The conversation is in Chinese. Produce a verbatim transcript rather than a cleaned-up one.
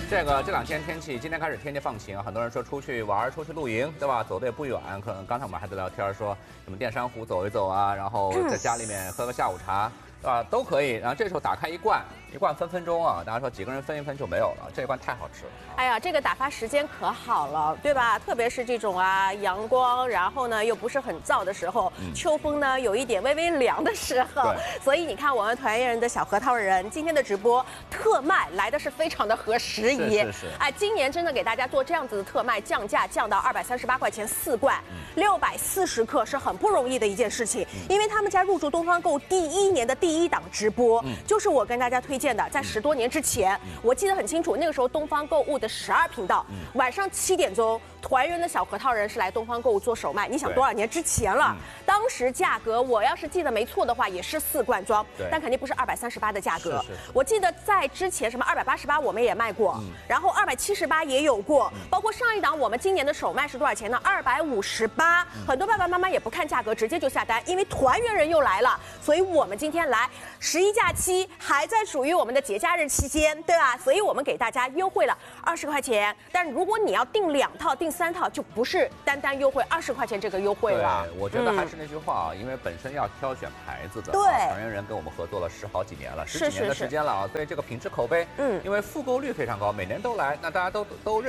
这个这两天天气，今天开始天气放晴，很多人说出去玩、出去露营，对吧？走的也不远，可能刚才我们还在聊天，说什么淀山湖走一走啊，然后在家里面喝个下午茶，对吧？都可以。然后这时候打开一罐，一罐分分钟啊，大家说几个人分一分就没有了，这一罐太好吃了。 哎呀，这个打发时间可好了，对吧？特别是这种啊阳光，然后呢又不是很燥的时候，嗯、秋风呢有一点微微凉的时候，所以你看我们团圆人的小核桃人今天的直播特卖来的是非常的合时宜。 是是是。 哎，今年真的给大家做这样子的特卖，降价降到二百三十八块钱四罐，六百四十克是很不容易的一件事情。嗯、因为他们家入驻东方购第一年的第一档直播，嗯、就是我跟大家推荐的，在十多年之前，嗯、我记得很清楚，那个时候东方购物的十二频道，嗯、晚上七点钟，团圆的小核桃人是来东方购物做首卖。你想多少年之前了？嗯、当时价格我要是记得没错的话，也是四罐装，但肯定不是二百三十八的价格。是是是我记得在之前什么二百八十八我们也卖过，嗯、然后二百七十八也有过，嗯、包括上一档我们今年的首卖是多少钱呢？二百五十八。很多爸爸妈妈也不看价格，直接就下单，因为团圆人又来了，所以我们今天来十一假期还在属于我们的节假日期间，对吧？所以我们给大家优惠了二十块钱，但如果你要订两套、订三套，就不是单单优惠二十块钱这个优惠了。 对，我觉得还是那句话啊，嗯、因为本身要挑选牌子的， 对， 团圆人跟我们合作了十好几年了，十几年的时间了啊，所以这个品质口碑，嗯，因为复购率非常高，每年都来，那大家都都认。